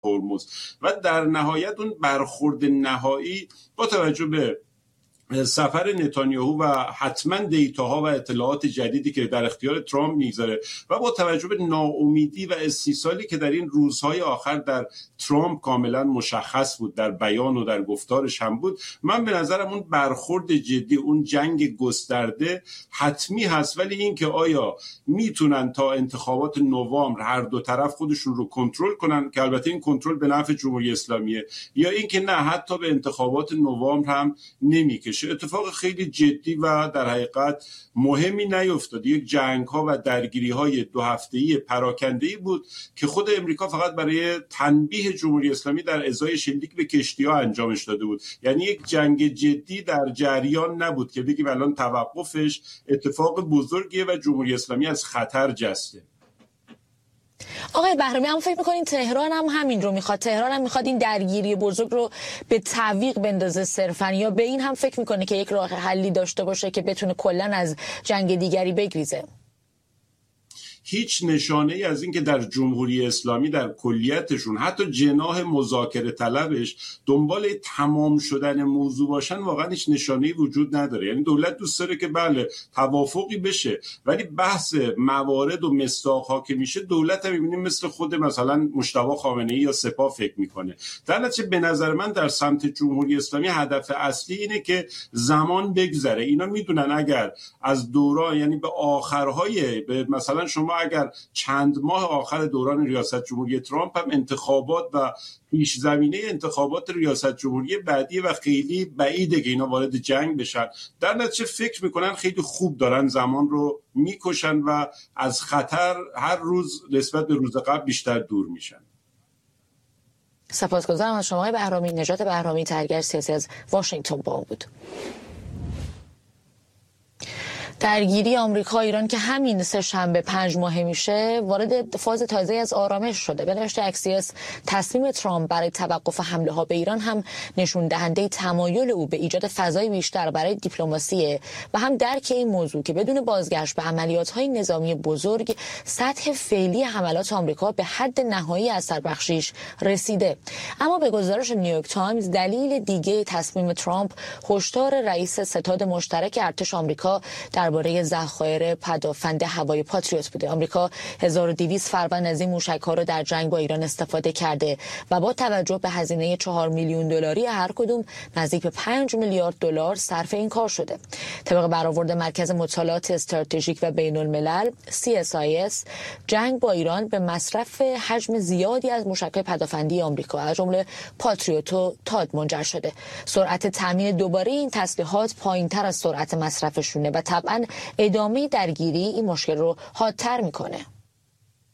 هرمز و در نهایت اون برخورد نهایی با توجه به سفر نتانیاهو و حتما دیتاها و اطلاعات جدیدی که در اختیار ترامپ میگذاره و با توجه به ناامیدی و استیصالی که در این روزهای آخر در ترامپ کاملا مشخص بود، در بیان و در گفتارش هم بود، من به نظرم اون برخورد جدی، اون جنگ گسترده حتمی هست. ولی این که آیا میتونن تا انتخابات نوامبر هر دو طرف خودشون رو کنترل کنن، که البته این کنترل به نفع جمهوری اسلامیه، یا این که نه حتی به انتخابات نوامبر هم نمیکشه، اتفاق خیلی جدی و در حقیقت مهمی نیفتاد. یک جنگ ها و درگیری های 2 هفته‌ای پراکنده‌ای بود که خود امریکا فقط برای تنبیه جمهوری اسلامی در ازای شلیک به کشتی‌ها انجامش داده بود. یعنی یک جنگ جدی در جریان نبود که بگیم الان توقفش اتفاق بزرگیه و جمهوری اسلامی از خطر جسته. آقای بهرامی، اما فکر می‌کنین تهران هم همین رو میخواد؟ تهران هم میخواد این درگیری بزرگ رو به تعویق بندازه صرفاً، یا به این هم فکر میکنه که یک راه حلی داشته باشه که بتونه کلاً از جنگ دیگری بگریزه؟ هیچ نشانه ای از این که در جمهوری اسلامی در کلیتشون حتی جناح مذاکره طلبش دنبال تمام شدن موضوع باشن واقعا هیچ نشانه‌ای وجود نداره. یعنی دولت دوست داره که بله توافقی بشه، ولی بحث موارد و مصداق‌ها که میشه دولت هم می‌بینیم مثل خود مثلا مجتبی خامنه‌ای یا سپاه فکر میکنه. در نتیجه به نظر من در سمت جمهوری اسلامی هدف اصلی اینه که زمان بگذره. اینا میدونن اگر از دوران، یعنی به آخرهای، به مثلا شما اگر چند ماه آخر دوران ریاست جمهوری ترامپ هم انتخابات و پیش زمینه انتخابات ریاست جمهوری بعدی و خیلی بعیده که اینا وارد جنگ بشن، در نتیجه فکر میکنن خیلی خوب دارن زمان رو میکشن و از خطر هر روز نسبت به روز قبل بیشتر دور میشن. سپاسگزارم از شما آقای بهرامی. نجات بهرامی، تحلیلگر سیاسی از واشنگتن با اون بود. درگیری آمریکا ایران که همین سه شنبه 5 ماه میشه وارد فاز تازه از آرامش شده. به نوشته اکسیوس تصمیم ترامپ برای توقف حمله ها به ایران هم نشون دهنده تمایل او به ایجاد فضای بیشتر برای دیپلماسی و هم درک این موضوع که بدون بازگشت به عملیات های نظامی بزرگ سطح فعلی حملات آمریکا به حد نهایی اثر بخشیش رسیده. اما به گزارش نیویورک تایمز دلیل دیگه تصمیم ترامپ هشدار رئیس ستاد مشترک ارتش آمریکا درباره ذخایر پدافند هوایی پاتریوت بوده. آمریکا 1200 فروند از این موشک‌ها رو در جنگ با ایران استفاده کرده و با توجه به هزینه 4 میلیون دلاری هر کدوم نزدیک به 5 میلیارد دلار صرف این کار شده. طبق برآورد مرکز مطالعات استراتژیک و بین‌الملل CSIS، جنگ با ایران به مصرف حجم زیادی از موشک‌های پدافندی آمریکا از جمله پاتریوت و تاد منجر شده. سرعت تامین دوباره این تسلیحات پایین‌تر از سرعت مصرفشونه و طبعاً ادامه درگیری این مشکل رو حادتر میکنه.